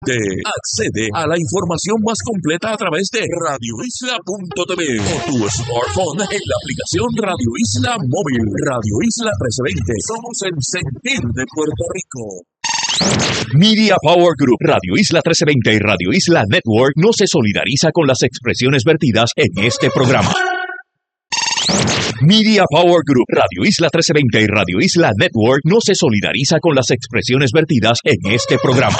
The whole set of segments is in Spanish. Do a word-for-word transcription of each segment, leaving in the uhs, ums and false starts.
Te accede a la información más completa a través de radio isla punto t v o tu smartphone en la aplicación Radio Isla Móvil. Radio Isla trescientos veinte. Somos el sentir de Puerto Rico. Media Power Group, Radio Isla trescientos veinte y Radio Isla Network no se solidariza con las expresiones vertidas en este programa. Media Power Group, Radio Isla trescientos veinte y Radio Isla Network no se solidariza con las expresiones vertidas en este programa.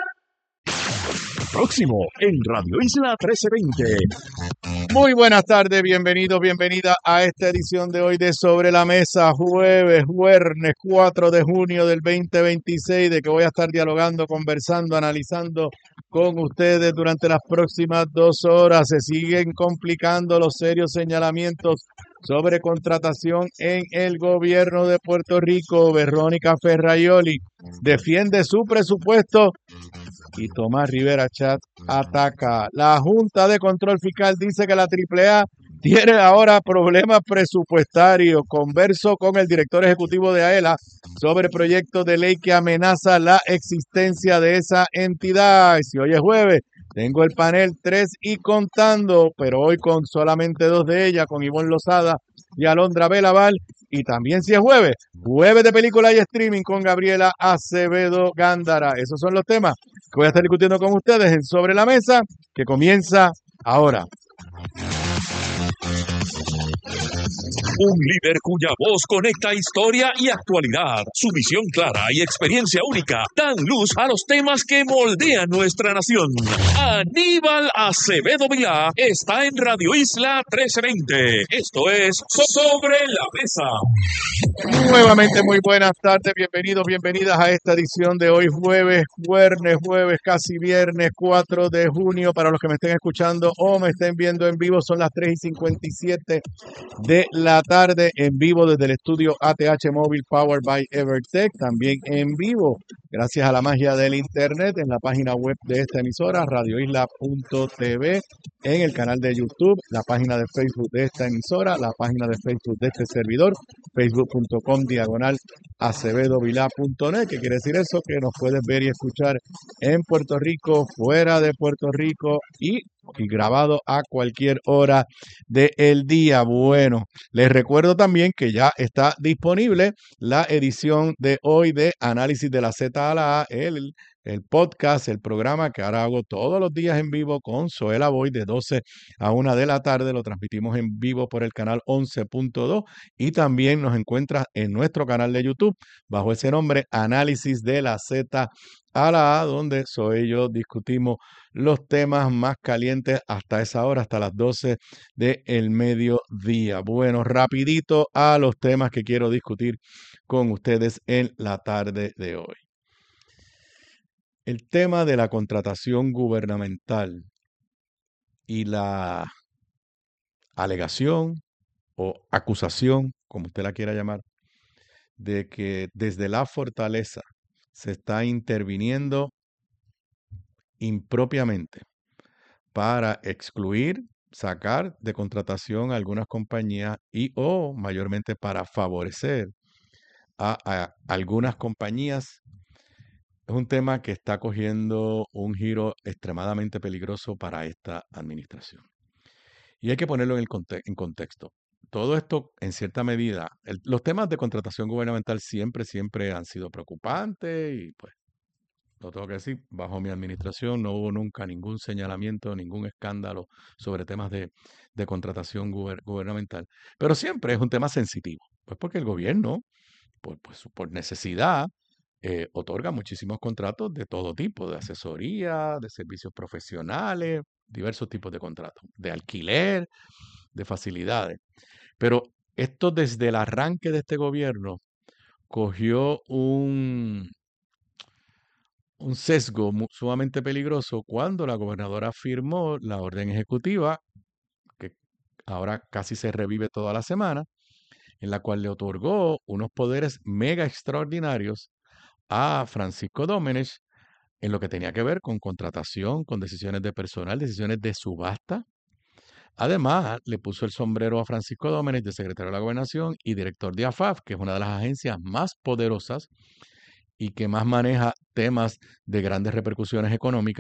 Próximo en Radio Isla trescientos veinte. Muy buenas tardes, bienvenidos, bienvenida a esta edición de hoy de Sobre la Mesa, jueves, viernes cuatro de junio del veinte veintiséis, de que voy a estar dialogando, conversando, analizando con ustedes durante las próximas dos horas. Se siguen complicando los serios señalamientos sobre contratación en el gobierno de Puerto Rico. Verónica Ferraioli defiende su presupuesto y Tomás Rivera Chat ataca. La Junta de Control Fiscal dice que la Triple A tiene ahora problemas presupuestarios. Converso con el director ejecutivo de AELA sobre proyectos de ley que amenaza la existencia de esa entidad. Y si hoy es jueves, tengo el panel tres y contando, pero hoy con solamente dos de ellas, con Ivonne Lozada y Alondra Belaval. Y también si es jueves, jueves de película y streaming con Gabriela Acevedo Gándara. Esos son los temas que voy a estar discutiendo con ustedes en Sobre la Mesa, que comienza ahora. Un líder cuya voz conecta historia y actualidad. Su visión clara y experiencia única dan luz a los temas que moldean nuestra nación. Aníbal Acevedo Vilá está en Radio Isla trescientos veinte. Esto es Sobre la Mesa. Nuevamente muy buenas tardes, bienvenidos, bienvenidas a esta edición de hoy jueves, viernes, jueves, casi viernes cuatro de junio. Para los que me estén escuchando o me estén viendo en vivo, son las tres y cincuenta y siete de la tarde, en vivo desde el estudio A T H Móvil Powered by Evertech, también en vivo gracias a la magia del internet en la página web de esta emisora, radio isla punto t v, en el canal de YouTube, la página de Facebook de esta emisora, la página de Facebook de este servidor, facebook punto com diagonal acevedo vilá punto net. ¿Qué quiere decir eso? Que nos puedes ver y escuchar en Puerto Rico, fuera de Puerto Rico y y grabado a cualquier hora del día. Bueno, les recuerdo también que ya está disponible la edición de hoy de Análisis de la Z a la A, el, el podcast, el programa que ahora hago todos los días en vivo con Zoela Boy de doce a una de la tarde. Lo transmitimos en vivo por el canal once punto dos y también nos encuentras en nuestro canal de YouTube bajo ese nombre, Análisis de la Z a la A, donde soy yo discutimos los temas más calientes hasta esa hora, hasta las doce del mediodía. Bueno, rapidito a los temas que quiero discutir con ustedes en la tarde de hoy. El tema de la contratación gubernamental y la alegación o acusación, como usted la quiera llamar, de que desde la fortaleza se está interviniendo impropiamente para excluir, sacar de contratación a algunas compañías y o mayormente para favorecer a, a algunas compañías. Es un tema que está cogiendo un giro extremadamente peligroso para esta administración. Y hay que ponerlo en, el conte- en contexto. Todo esto, en cierta medida, el- los temas de contratación gubernamental siempre, siempre han sido preocupantes y pues lo tengo que decir, bajo mi administración no hubo nunca ningún señalamiento, ningún escándalo sobre temas de, de contratación guber- gubernamental. Pero siempre es un tema sensitivo, pues porque el gobierno, por, pues, por necesidad, eh, otorga muchísimos contratos de todo tipo, de asesoría, de servicios profesionales, diversos tipos de contratos, de alquiler, de facilidades. Pero esto desde el arranque de este gobierno cogió un un sesgo mu- sumamente peligroso cuando la gobernadora firmó la orden ejecutiva, que ahora casi se revive toda la semana, en la cual le otorgó unos poderes mega extraordinarios a Francisco Domenech en lo que tenía que ver con contratación, con decisiones de personal, decisiones de subasta. Además, le puso el sombrero a Francisco Domenech de secretario de la Gobernación y director de A F A F, que es una de las agencias más poderosas y que más maneja temas de grandes repercusiones económicas